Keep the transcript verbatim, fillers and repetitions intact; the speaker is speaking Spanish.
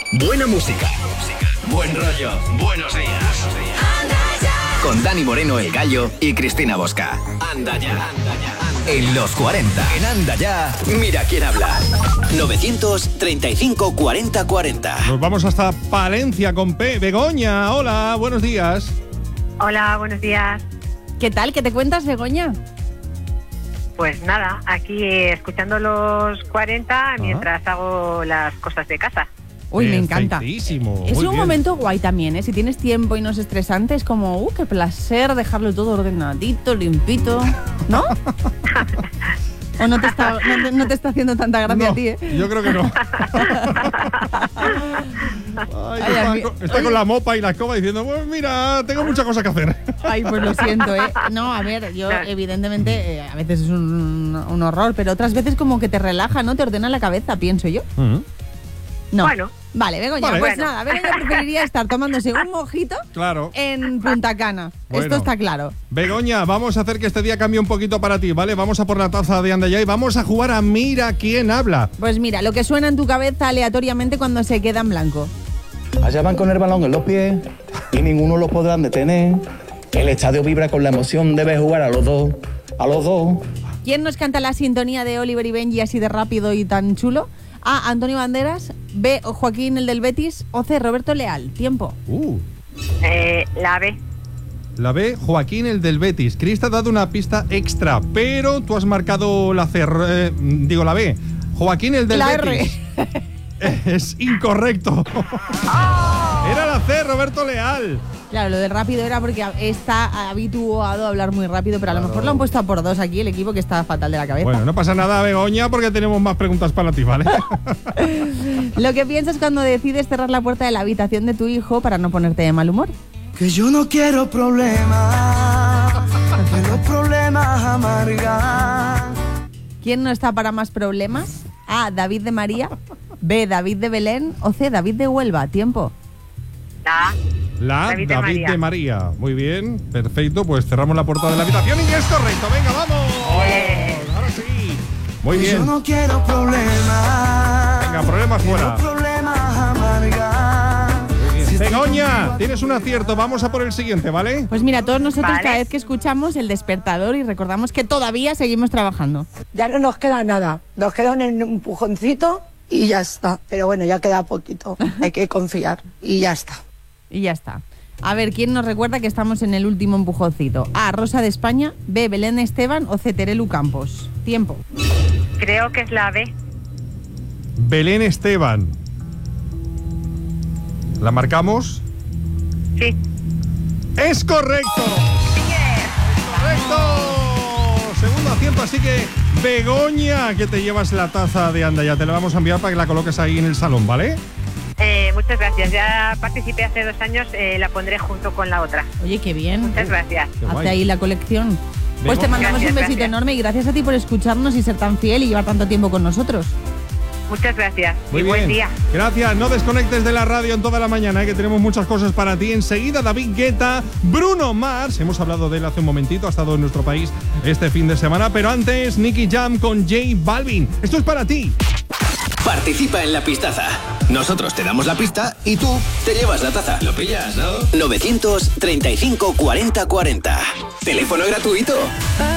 Buena música. Buen rollo. Buenos días. Con Dani Moreno, El Gallo y Cristina Bosca. Anda ya. En los cuarenta. En Anda ya. Mira quién habla. novecientos treinta y cinco cuarenta cuarenta. Nos vamos hasta Palencia con P. Begoña, hola, buenos días. Hola, buenos días. ¿Qué tal? ¿Qué te cuentas, Begoña? Pues nada, aquí eh, escuchando los cuarenta mientras ah. hago las cosas de casa. Uy, me encanta. Es Muy un bien. momento guay también, ¿eh? Si tienes tiempo y no es estresante, es como, uh, qué placer dejarlo todo ordenadito, limpito, ¿no? ¿O no te está, no te, no te está haciendo tanta gracia no, a ti, eh? Yo creo que no. Ay, Ay, está, mí, está oye. con la mopa y la escoba diciendo, pues mira, tengo muchas cosas que hacer. Ay, pues lo siento, ¿eh? No, a ver, yo evidentemente eh, a veces es un, un horror, pero otras veces como que te relaja, ¿no? Te ordena la cabeza, pienso yo. Uh-huh. No. Bueno. Vale, Begoña, Vale. pues Bueno. nada, Begoña preferiría estar tomándose un mojito Claro. en Punta Cana. Bueno. Esto está claro. Begoña, vamos a hacer que este día cambie un poquito para ti, ¿vale? Vamos a por la taza de Anda ya y vamos a jugar a Mira quién habla. Pues mira, lo que suena en tu cabeza aleatoriamente cuando se queda en blanco. Allá van con el balón en los pies y ninguno los podrán detener. El estadio vibra con la emoción, debe jugar a los dos, a los dos. ¿Quién nos canta la sintonía de Oliver y Benji así de rápido y tan chulo? A. Antonio Banderas, B. Joaquín el del Betis o C. Roberto Leal. Tiempo. Uh, Eh, la B. la B, Joaquín el del Betis. Cris te ha dado una pista extra, pero tú has marcado la C, eh, digo la B. Joaquín el del La Betis. Es incorrecto. Era la C, Roberto Leal. Claro, lo de rápido era porque está habituado a hablar muy rápido, pero a lo Claro. mejor lo han puesto a por dos aquí el equipo que está fatal de la cabeza. Bueno, no pasa nada, Begoña, porque tenemos más preguntas para ti, ¿vale? Lo que piensas cuando decides cerrar la puerta de la habitación de tu hijo para no ponerte de mal humor. Que yo no quiero problemas, que los problemas amargan. ¿Quién no está para más problemas? A. David de María, B. David de Belén o C. David de Huelva. Tiempo. La A. La David de David María. de María. Muy bien, perfecto. Pues cerramos la puerta de la habitación y es correcto. Venga, vamos. Ahora sí. Muy Que yo bien. no quiero problemas. Venga, problemas que fuera. los problemas amargan. Si estoy Begoña, contigo, tienes un acierto. Vamos a por el siguiente, ¿vale? Pues mira, todos nosotros Vale. cada vez que escuchamos el despertador y recordamos que todavía seguimos trabajando. Ya no nos queda nada, nos queda un empujoncito y ya está. Pero bueno, ya queda poquito, hay que confiar y ya está. Y ya está. A ver, ¿quién nos recuerda que estamos en el último empujoncito? A. Rosa de España, B. Belén Esteban o C. Terelu Campos. Tiempo. Creo que es la B. Belén Esteban. ¿La marcamos? Sí. ¡Es correcto! ¡Correcto! Segundo acierto, así que Begoña, que te llevas la taza de Anda ya. Te la vamos a enviar para que la coloques ahí en el salón, ¿vale? Eh, muchas gracias. Ya participé hace dos años, eh, la pondré junto con la otra. Oye, qué bien. Muchas gracias. Qué guay. Hace ahí la colección. Pues te mandamos Gracias, un besito gracias. enorme y gracias a ti por escucharnos y ser tan fiel y llevar tanto tiempo con nosotros. Muchas gracias. Muy y bien. buen día. Gracias. No desconectes de la radio en toda la mañana, ¿eh? Que tenemos muchas cosas para ti. Enseguida David Guetta, Bruno Mars. Hemos hablado de él hace un momentito. Ha estado en nuestro país este fin de semana. Pero antes, Nicky Jam con J Balvin. Esto es para ti. Participa en la pistaza. Nosotros te damos la pista y tú te llevas la taza. ¿Lo pillas, no? novecientos treinta y cinco cuarenta cuarenta. Teléfono gratuito.